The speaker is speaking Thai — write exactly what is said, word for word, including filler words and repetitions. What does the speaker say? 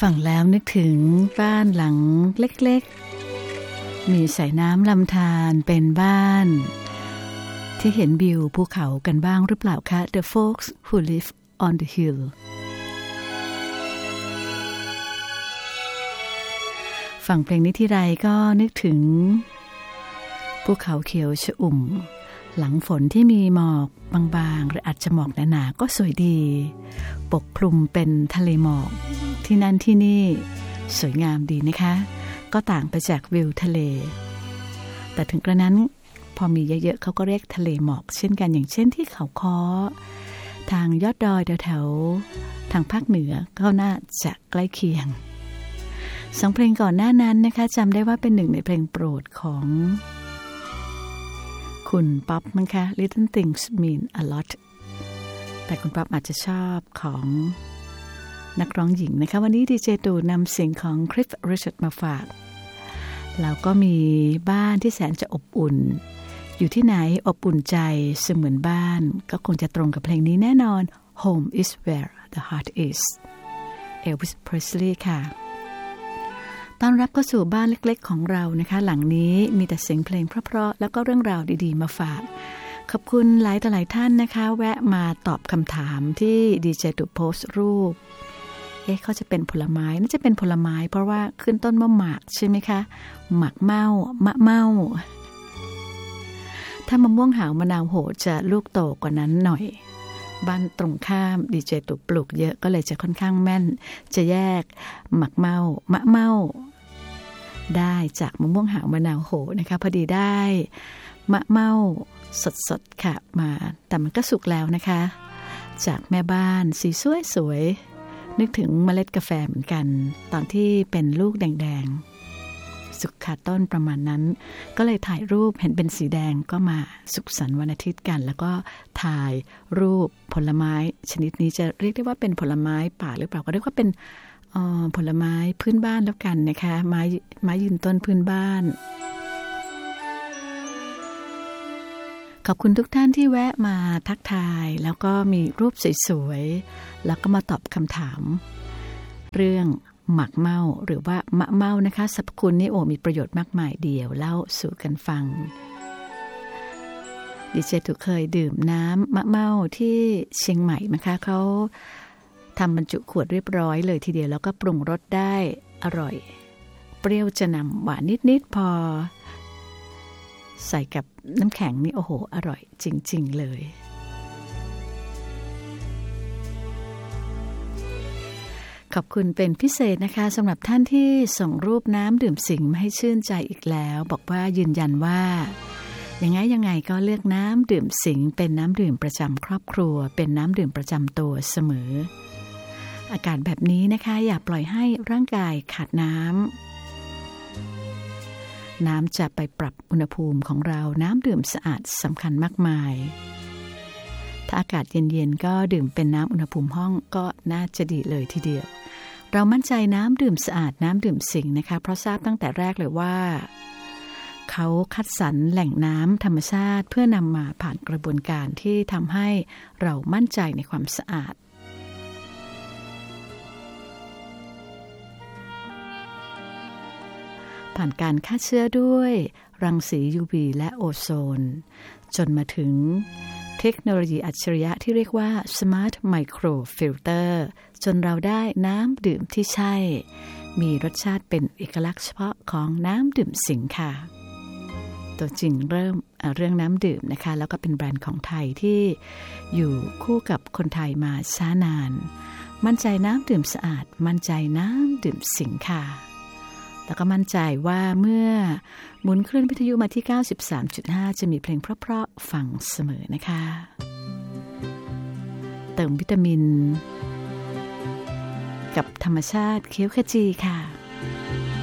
ฟังแล้วนึกถึงบ้านหลังเล็กๆมีสายน้ำลำธารเป็นบ้านที่เห็นวิวภูเขากันบ้างหรือเปล่าคะ The folks who live on the hill ฟังเพลงนี้ที่ไรก็นึกถึงภูเขาเขียวชอุ่มหลังฝนที่มีหมอกบางๆหรืออาจจะหมอกหนาๆก็สวยดีปกคลุมเป็นทะเลหมอกที่นั่นที่นี่สวยงามดีนะคะก็ต่างไปจากวิวทะเลแต่ถึงกระนั้นพอมีเยอะๆเขาก็เรียกทะเลหมอกเช่นกันอย่างเช่นที่เขาค้อทางยอดดอยแถวๆทางภาคเหนือก็น่าจะใกล้เคียงสองเพลงก่อนหน้านั้นนะคะจำได้ว่าเป็นหนึ่งในเพลงโปรดของคุณป๊อปมั้งคะ Little Things Mean a Lot แต่คุณป๊อปอาจจะชอบของนักร้องหญิงนะคะวันนี้ดีเจตู่นำเสียงของคริส ริชาร์ดมาฝากแล้วก็มีบ้านที่แสนจะอบอุ่นอยู่ที่ไหนอบอุ่นใจเสมือนบ้านก็คงจะตรงกับเพลงนี้แน่นอน Home is where the heart is Elvis Presley ค่ะต้อนรับเข้าสู่บ้านเล็กๆของเรานะคะหลังนี้มีแต่เสียงเพลงเพราะๆแล้วก็เรื่องราวดีๆมาฝากขอบคุณหลายต่อหลายท่านนะคะแวะมาตอบคำถามที่ดีเจตู่โพสต์รูปเอ๊ะเขาจะเป็นผลไม้น่าจะเป็นผลไม้เพราะว่าขึ้นต้นมะหมากใช่ไหมคะหมากเม่ามะเม่าถ้ามะม่วงหาวมะนาวโหจะลูกโตกว่านั้นหน่อยบ้านตรงข้ามดีเจตู่ปลูกเยอะก็เลยจะค่อนข้างแม่นจะแยกหมากเม่ามะเม่าได้จากมะม่วงหาวมะนาวโหนะคะพอดีได้มะเม่าสดๆค่ะมาแต่มันก็สุกแล้วนะคะจากแม่บ้านสีสวยๆนึกถึงเมล็ดกาแฟเหมือนกันตอนที่เป็นลูกแดงๆสุกขาต้นประมาณนั้นก็เลยถ่ายรูปเห็นเป็นสีแดงก็มาสุขสันต์วันอาทิตย์กันแล้วก็ถ่ายรูปผลไม้ชนิดนี้จะเรียกได้ว่าเป็นผลไม้ป่าหรือเปล่าก็เรียกว่าเป็นผลไม้พื้นบ้านแล้วกันนะคะไม้ไม้ยืนต้นพื้นบ้านขอบคุณทุกท่านที่แวะมาทักทายแล้วก็มีรูปสวยๆแล้วก็มาตอบคำถามเรื่องหมักเม่าหรือว่ามะเม่านะคะสรรพคุณนี่โอ้มีประโยชน์มากมายเดียวเล่าสู่กันฟังดิเจตู่เคยดื่มน้ำมะเม่าที่เชียงใหม่นะคะเขาทำบรรจุขวดเรียบร้อยเลยทีเดียวแล้วก็ปรุงรสได้อร่อยเปรี้ยวจะนำหวานนิดๆพอใส่กับน้ำแข็งนี่โอ้โหอร่อยจริงๆเลยขอบคุณเป็นพิเศษนะคะสำหรับท่านที่ส่งรูปน้ำดื่มสิงมาให้ชื่นใจอีกแล้วบอกว่ายืนยันว่ายังไงยังไงก็เลือกน้ำดื่มสิงเป็นน้ำดื่มประจำครอบครัวเป็นน้ำดื่มประจำตัวเสมออากาศแบบนี้นะคะอย่าปล่อยให้ร่างกายขาดน้ำน้ำจะไปปรับอุณหภูมิของเราน้ำดื่มสะอาดสำคัญมากมายถ้าอากาศเย็นๆก็ดื่มเป็นน้ำอุณหภูมิห้องก็น่าจะดีเลยทีเดียวเรามั่นใจน้ำดื่มสะอาดน้ำดื่มสิงนะคะเพราะทราบตั้งแต่แรกเลยว่าเขาคัดสรรแหล่งน้ำธรรมชาติเพื่อนำมาผ่านกระบวนการที่ทำให้เรามั่นใจในความสะอาดผ่านการฆ่าเชื้อด้วยรังสี ยู วี และโอโซนจนมาถึงเทคโนโลยีอัจฉริยะที่เรียกว่า Smart Micro Filter จนเราได้น้ำดื่มที่ใช่มีรสชาติเป็นเอกลักษณ์เฉพาะของน้ำดื่มสิงค่ะตัวจริงเริ่มเรื่องน้ำดื่มนะคะแล้วก็เป็นแบรนด์ของไทยที่อยู่คู่กับคนไทยมาช้านานมั่นใจน้ำดื่มสะอาดมั่นใจน้ำดื่มสิงค่ะแล้วก็มั่นใจว่าเมื่อหมุนคลื่นวิทยุมาที่ เก้าสิบสามจุดห้า จะมีเพลงเพราะๆฟังเสมอนะคะเติมวิตามินกับธรรมชาติเคี้ยวขจีค่ะ